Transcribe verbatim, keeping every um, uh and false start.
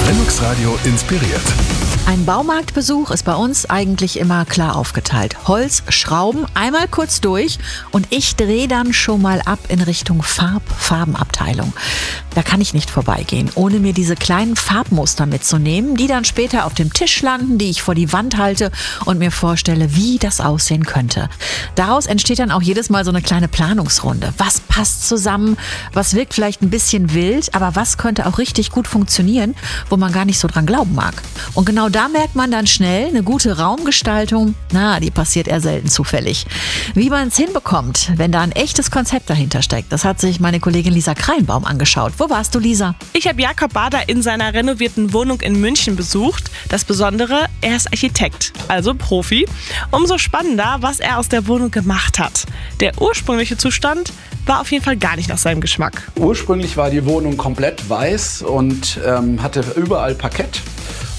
Lennox Radio inspiriert. Ein Baumarktbesuch ist bei uns eigentlich immer klar aufgeteilt. Holz, Schrauben, einmal kurz durch und ich drehe dann schon mal ab in Richtung Farb, Farbenabteilung. Da kann ich nicht vorbeigehen, ohne mir diese kleinen Farbmuster mitzunehmen, die dann später auf dem Tisch landen, die ich vor die Wand halte und mir vorstelle, wie das aussehen könnte. Daraus entsteht dann auch jedes Mal so eine kleine Planungsrunde. Was passt zusammen? Was wirkt vielleicht ein bisschen wild, aber was könnte auch richtig gut funktionieren, wo man gar nicht so dran glauben mag? Und genau da merkt man dann schnell, eine gute Raumgestaltung, na, die passiert eher selten zufällig. Wie man es hinbekommt, wenn da ein echtes Konzept dahinter steckt, das hat sich meine Kollegin Lisa Kreinbaum angeschaut. Wo warst du, Lisa? Ich habe Jakob Bader in seiner renovierten Wohnung in München besucht. Das Besondere, er ist Architekt, also Profi. Umso spannender, was er aus der Wohnung gemacht hat. Der ursprüngliche Zustand war auf jeden Fall gar nicht nach seinem Geschmack. Ursprünglich war die Wohnung komplett weiß und ähm, hatte überall Parkett.